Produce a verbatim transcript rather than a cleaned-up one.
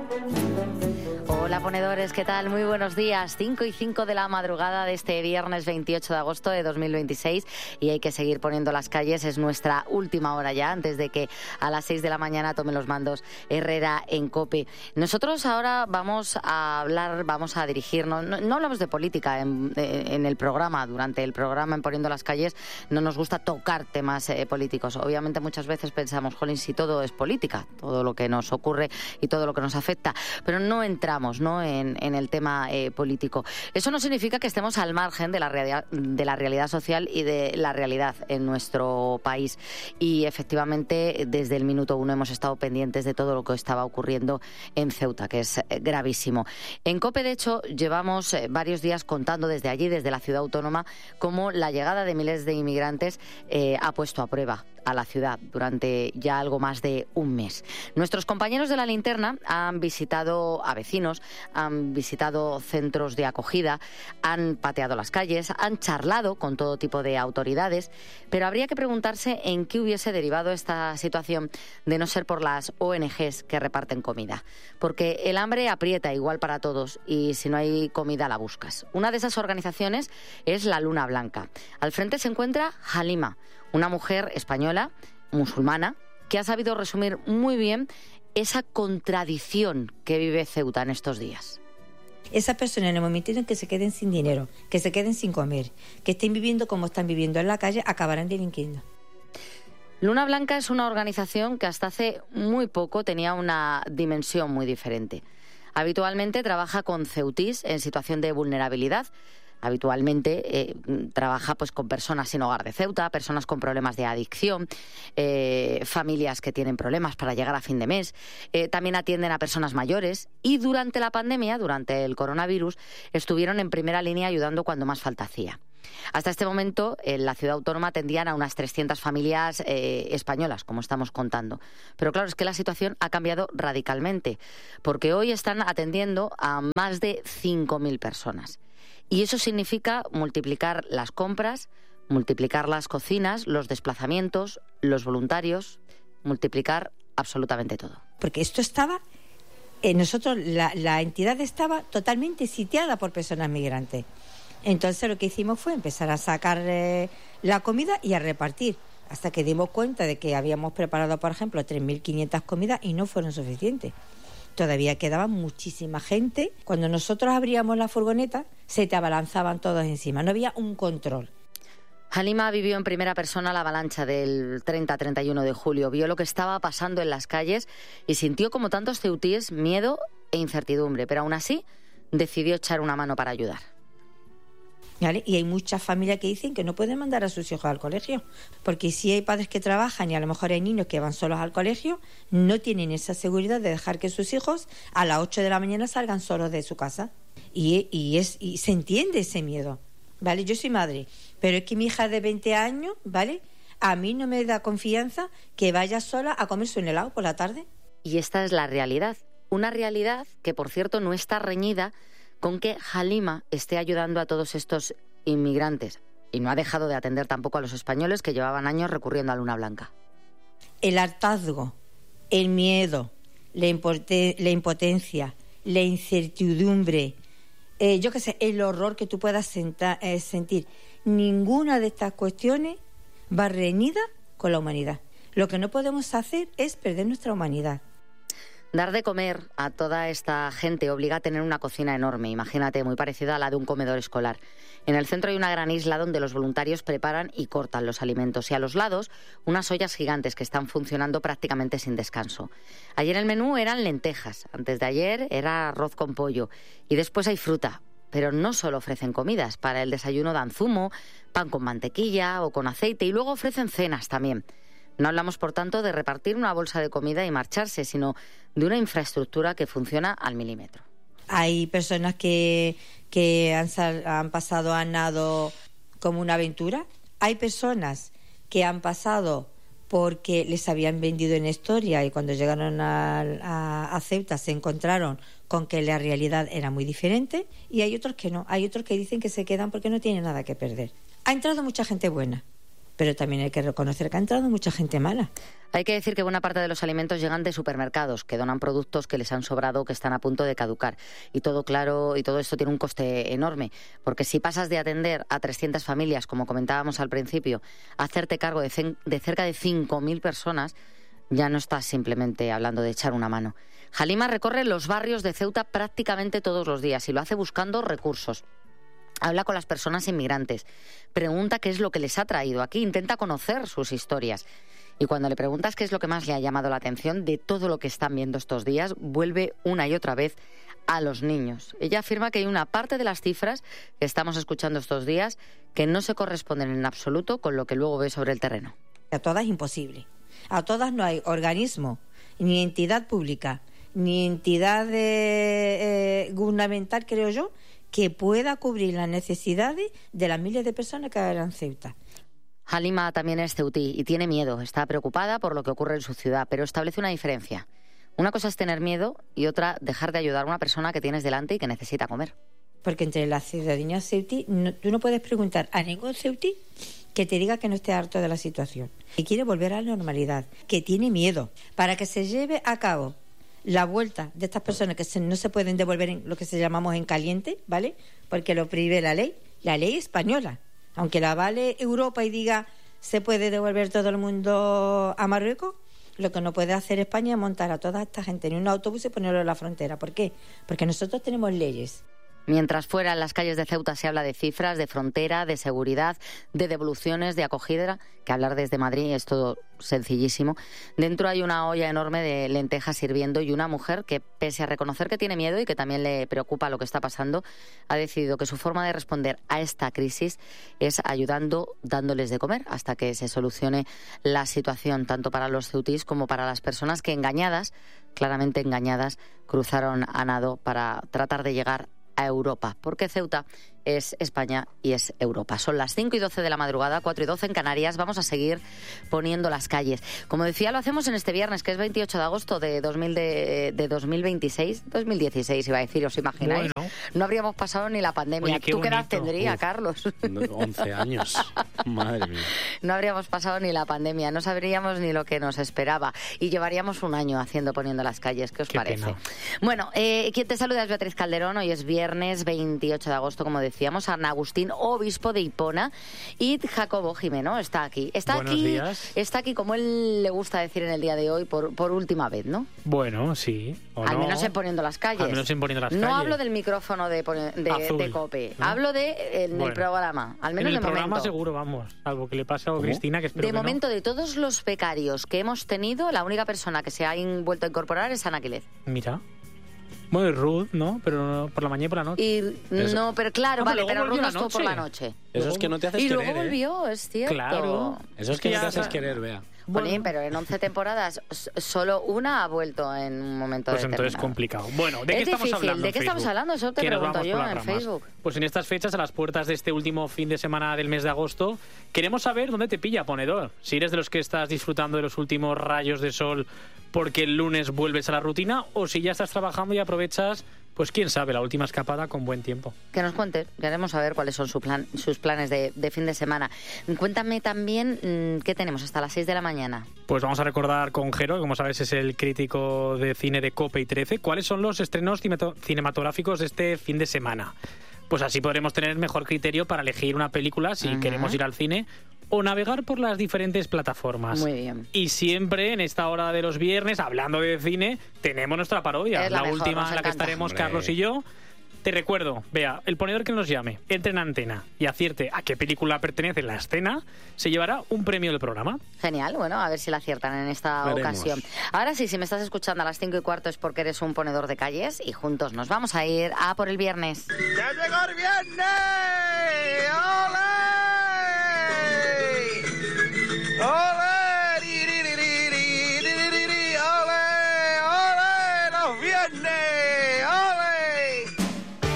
Hola ponedores, ¿qué tal? Muy buenos días. cinco y cinco de la madrugada de este viernes veintiocho de agosto de dos mil veintiséis y hay que seguir poniendo las calles. Es nuestra última hora ya, antes de que a las seis de la mañana tome los mandos Herrera en COPE. Nosotros ahora vamos a hablar, vamos a dirigirnos, no, no hablamos de política en, en el programa, durante el programa en Poniendo las calles no nos gusta tocar temas eh, políticos. Obviamente muchas veces pensamos, jolín, si todo es política, todo lo que nos ocurre y todo lo que nos afecta, pero no entramos ¿no? En, en el tema eh, político. Eso no significa que estemos al margen de la, realidad, de la realidad social y de la realidad en nuestro país. Y efectivamente, desde el minuto uno hemos estado pendientes de todo lo que estaba ocurriendo en Ceuta, que es gravísimo. En COPE, de hecho, llevamos varios días contando desde allí, desde la ciudad autónoma, cómo la llegada de miles de inmigrantes eh, ha puesto a prueba a la ciudad durante ya algo más de un mes. Nuestros compañeros de la linterna han visitado a vecinos, han visitado centros de acogida, han pateado las calles, han charlado con todo tipo de autoridades, pero habría que preguntarse en qué hubiese derivado esta situación de no ser por las O N Ges que reparten comida. Porque el hambre aprieta igual para todos y si no hay comida la buscas. Una de esas organizaciones es la Luna Blanca. Al frente se encuentra Halima, una mujer española, musulmana, que ha sabido resumir muy bien esa contradicción que vive Ceuta en estos días. Esas personas en el momento en que se queden sin dinero, que se queden sin comer, que estén viviendo como están viviendo en la calle, acabarán delinquiendo. Luna Blanca es una organización que hasta hace muy poco tenía una dimensión muy diferente. Habitualmente trabaja con ceutís en situación de vulnerabilidad. Habitualmente eh, trabaja pues con personas sin hogar de Ceuta, personas con problemas de adicción, eh, familias que tienen problemas para llegar a fin de mes. Eh, también atienden a personas mayores y durante la pandemia, durante el coronavirus, estuvieron en primera línea ayudando cuando más falta hacía. Hasta este momento, en la ciudad autónoma atendían a unas trescientas familias eh, españolas, como estamos contando. Pero claro, es que la situación ha cambiado radicalmente, porque hoy están atendiendo a más de cinco mil personas. Y eso significa multiplicar las compras, multiplicar las cocinas, los desplazamientos, los voluntarios, multiplicar absolutamente todo. Porque esto estaba, eh, nosotros, la, la entidad estaba totalmente sitiada por personas migrantes. Entonces lo que hicimos fue empezar a sacar eh, la comida y a repartir, hasta que dimos cuenta de que habíamos preparado, por ejemplo, tres mil quinientas comidas y no fueron suficientes. Todavía quedaba muchísima gente. Cuando nosotros abríamos la furgoneta, se te abalanzaban todos encima. No había un control. Halima vivió en primera persona la avalancha del treinta a treinta y uno de julio. Vio lo que estaba pasando en las calles y sintió, como tantos ceutíes, miedo e incertidumbre. Pero aún así, decidió echar una mano para ayudar. ¿Vale? Y hay muchas familias que dicen que no pueden mandar a sus hijos al colegio, porque si hay padres que trabajan y a lo mejor hay niños que van solos al colegio, no tienen esa seguridad de dejar que sus hijos a las ocho de la mañana salgan solos de su casa. Y, y, es, y se entiende ese miedo, ¿vale? Yo soy madre, pero es que mi hija de veinte años, ¿vale? A mí no me da confianza que vaya sola a comerse un helado por la tarde. Y esta es la realidad, una realidad que, por cierto, no está reñida con que Halima esté ayudando a todos estos inmigrantes y no ha dejado de atender tampoco a los españoles que llevaban años recurriendo a Luna Blanca. El hartazgo, el miedo, la, impoten- la impotencia, la incertidumbre, eh, yo qué sé, el horror que tú puedas senta- eh, sentir, ninguna de estas cuestiones va reñida con la humanidad. Lo que no podemos hacer es perder nuestra humanidad. Dar de comer a toda esta gente obliga a tener una cocina enorme, imagínate, muy parecida a la de un comedor escolar. En el centro hay una gran isla donde los voluntarios preparan y cortan los alimentos y a los lados unas ollas gigantes que están funcionando prácticamente sin descanso. Ayer el menú eran lentejas, antes de ayer era arroz con pollo y después hay fruta. Pero no solo ofrecen comidas, para el desayuno dan zumo, pan con mantequilla o con aceite y luego ofrecen cenas también. No hablamos, por tanto, de repartir una bolsa de comida y marcharse, sino de una infraestructura que funciona al milímetro. Hay personas que, que han, sal, han pasado a nado como una aventura. Hay personas que han pasado porque les habían vendido en historia y cuando llegaron a, a, a Ceuta se encontraron con que la realidad era muy diferente. Y hay otros que no. Hay otros que dicen que se quedan porque no tienen nada que perder. Ha entrado mucha gente buena. pero también hay que reconocer que ha entrado mucha gente mala. Hay que decir que buena parte de los alimentos llegan de supermercados, que donan productos que les han sobrado, que están a punto de caducar. Y todo claro, y todo esto tiene un coste enorme, porque si pasas de atender a trescientas familias, como comentábamos al principio, a hacerte cargo de, cen- de cerca de cinco mil personas, ya no estás simplemente hablando de echar una mano. Halima recorre los barrios de Ceuta prácticamente todos los días y lo hace buscando recursos. Habla con las personas inmigrantes, pregunta qué es lo que les ha traído aquí, intenta conocer sus historias. Y cuando le preguntas qué es lo que más le ha llamado la atención de todo lo que están viendo estos días, vuelve una y otra vez a los niños. Ella afirma que hay una parte de las cifras que estamos escuchando estos días que no se corresponden en absoluto con lo que luego ve sobre el terreno. A todas es imposible. A todas no hay organismo, ni entidad pública, ni entidad de, eh, gubernamental, creo yo, que pueda cubrir las necesidades de las miles de personas que habrán en Ceuta. Halima también es ceutí y tiene miedo, está preocupada por lo que ocurre en su ciudad, pero establece una diferencia. Una cosa es tener miedo y otra dejar de ayudar a una persona que tienes delante y que necesita comer. Porque entre la ciudadanía ceutí, no, tú no puedes preguntar a ningún ceutí que te diga que no esté harto de la situación, que quiere volver a la normalidad, que tiene miedo. Para que se lleve a cabo la vuelta de estas personas que se, no se pueden devolver en lo que se llamamos en caliente, ¿vale? Porque lo prohíbe la ley, la ley española. Aunque la vale Europa y diga se puede devolver todo el mundo a Marruecos, lo que no puede hacer España es montar a toda esta gente en un autobús y ponerlo en la frontera. ¿Por qué? Porque nosotros tenemos leyes. Mientras fuera en las calles de Ceuta se habla de cifras, de frontera, de seguridad, de devoluciones, de acogida, que hablar desde Madrid es todo sencillísimo. Dentro hay una olla enorme de lentejas hirviendo y una mujer que, pese a reconocer que tiene miedo y que también le preocupa lo que está pasando, ha decidido que su forma de responder a esta crisis es ayudando, dándoles de comer, hasta que se solucione la situación, tanto para los ceutís como para las personas que engañadas, claramente engañadas, cruzaron a nado para tratar de llegar a Europa, porque Ceuta es España y es Europa. Son las cinco y doce de la madrugada, cuatro y doce en Canarias. Vamos a seguir poniendo las calles. Como decía, lo hacemos en este viernes, que es veintiocho de agosto de, dos mil de, de dos mil veintiséis. dos mil dieciséis, iba a decir, ¿os imagináis? Bueno. No habríamos pasado ni la pandemia. Oye, qué ¿Tú qué edad bonito. tendría, Uf, Carlos? once años. Madre mía. No habríamos pasado ni la pandemia, no sabríamos ni lo que nos esperaba. Y llevaríamos un año haciendo Poniendo las calles. ¿Qué os Qué parece? pena. Bueno, eh, quien te saluda es Beatriz Calderón. Hoy es viernes veintiocho de agosto, como decíamos. Ana Agustín, obispo de Hipona, y Jacobo Jimeno está aquí. Está Buenos aquí, días. Está aquí, como él le gusta decir en el día de hoy, por, por última vez, ¿no? Bueno, sí. O Al no. menos en Poniendo las calles. Al menos en Poniendo las no calles. hablo del micrófono de, poni- de, Azul, de COPE. ¿no? Hablo de en Bueno. el programa. Al menos en el de programa momento. seguro, vamos. Algo que le pase a ¿Cómo? Cristina, que espero De que no. momento, de todos los becarios que hemos tenido, la única persona que se ha in- vuelto a incorporar es Ana Quilez. Mira. Bueno, Ruth, ¿no? Pero por la mañana y por la noche. Y Eso. no, pero claro, No, vale, pero pero luego Ruth no volvió la estuvo por la noche. noche. Eso es que no te haces Y querer, luego ¿eh? volvió, es cierto. Claro. Eso es que no te ya haces sa- querer, Bea. Jolín, pero en once temporadas s- solo una ha vuelto en un momento Pues determinado. entonces complicado. Bueno, ¿de Es qué estamos difícil, hablando? ¿de en qué estamos Facebook? hablando? Eso te Que nos pregunto vamos yo por las en ramas. Facebook. Pues en estas fechas, a las puertas de este último fin de semana del mes de agosto, queremos saber dónde te pilla, ponedor. Si eres de los que estás disfrutando de los últimos rayos de sol porque el lunes vuelves a la rutina, o si ya estás trabajando y aprovechas, pues quién sabe, la última escapada con buen tiempo. Que nos cuente, queremos saber cuáles son su plan, sus planes de, de fin de semana. Cuéntame también mmm, qué tenemos hasta las seis de la mañana. Pues vamos a recordar con Jero, que como sabes es el crítico de cine de COPE y trece, cuáles son los estrenos cineto- cinematográficos de este fin de semana. Pues así podremos tener mejor criterio para elegir una película si Ajá. queremos ir al cine o navegar por las diferentes plataformas. Muy bien. Y siempre en esta hora de los viernes, hablando de cine, tenemos nuestra parodia. Es la mejor, última nos en la que encanta. estaremos Hombre. Carlos y yo. Te recuerdo, vea, el ponedor que nos llame, entre en antena y acierte a qué película pertenece la escena, se llevará un premio del programa. Genial, bueno, a ver si la aciertan en esta Veremos. ocasión. Ahora sí, si me estás escuchando a las cinco y cuarto es porque eres un ponedor de calles y juntos nos vamos a ir a por el viernes. ¡Ya llegó el viernes! ¡Hola!